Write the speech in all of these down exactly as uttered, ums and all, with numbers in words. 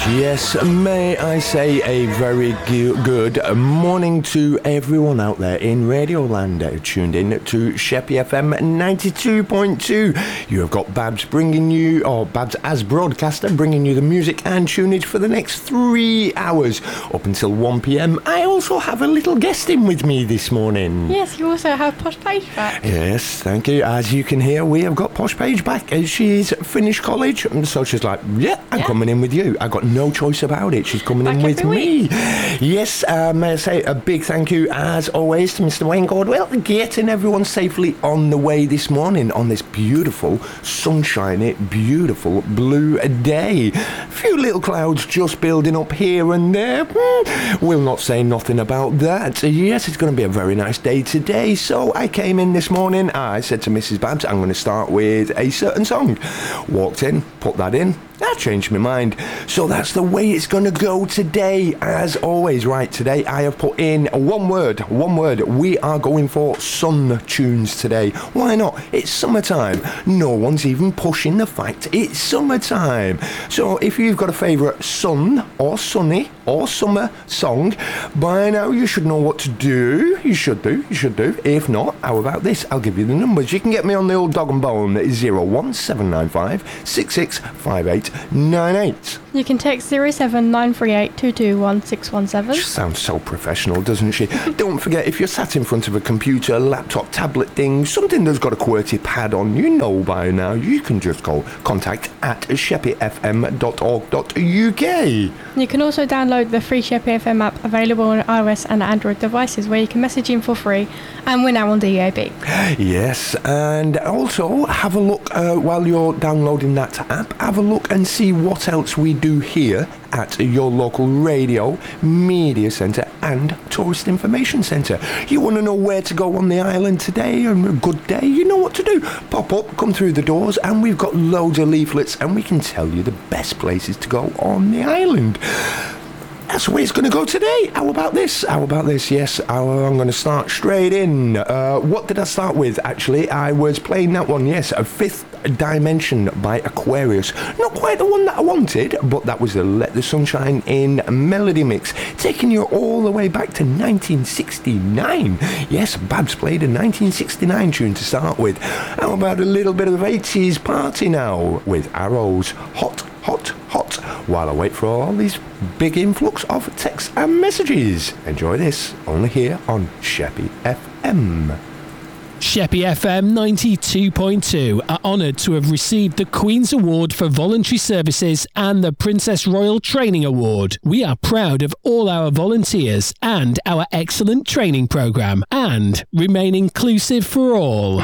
Yes, may I say a very gu- good morning to everyone out there in Radioland uh, tuned in to Sheppey F M ninety-two point two. You have got Babs bringing you, or Babs as broadcaster, bringing you the music and tunage for the next three hours up until one p.m. I also have a little guest in with me this morning. Yes, you also have Posh Page back. Yes, thank you. As you can hear, we have got Posh Page back. Uh, She's finished college, so she's like, yeah, I'm Yeah. coming in with you. I got no choice about it. She's coming Back in with every me. week. Yes, uh, may I say a big thank you, as always, to Mister Wayne Gordwell, getting everyone safely on the way this morning on this beautiful, sunshiny, beautiful blue day. A few little clouds just building up here and there. Hmm, we'll not say nothing about that. Yes, it's going to be a very nice day today. So I came in this morning. I said to Missus Babs, I'm going to start with a certain song. Walked in, put that in. I changed my mind. So that's the way it's going to go today, as always. Right, today I have put in one word, one word. We are going for sun tunes today. Why not? It's summertime. No one's even pushing the fact it's summertime. So if you've got a favourite sun or sunny or summer song, by now you should know what to do. You should do, you should do. If not, how about this? I'll give you the numbers. You can get me on the old dog and bone, zero one seven nine five six six five eight nine eight. You can text zero seven nine three eight two two one six one seven. She sounds so professional, doesn't she? Don't forget, if you're sat in front of a computer, laptop, tablet thing, something that's got a QWERTY pad on, you know by now, you can just call contact at sheppey f m dot org dot u k. You can also download the free Sheppey F M app available on iOS and Android devices, where you can message in for free, and we're now on D A B. Yes, and also have a look uh, while you're downloading that app, have a look and see what else we do here at your local radio, media centre and tourist information centre. You want to know where to go on the island today and a good day? You know what to do. Pop up, come through the doors, and we've got loads of leaflets, and we can tell you the best places to go on the island. That's the way it's going to go today. How about this? How about this? Yes, I'm going to start straight in. Uh, what did I start with, actually? I was playing that one, yes, a Fifth Dimension by Aquarius. Not quite the one that I wanted, but that was the Let the Sunshine In melody mix, taking you all the way back to nineteen sixty-nine. Yes, Babs played a nineteen sixty-nine tune to start with. How about a little bit of eighties party now with Arrows, Hot, Hot, Hot, while I wait for all these big influx of texts and messages. Enjoy this, only here on Sheppey F M. Sheppey F M ninety-two point two are honoured to have received the Queen's Award for Voluntary Services and the Princess Royal Training Award. We are proud of all our volunteers and our excellent training programme, and remain inclusive for all.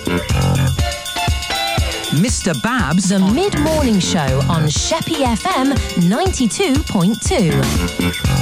Mister Babs, The mid-morning show on Sheppey F M ninety-two point two.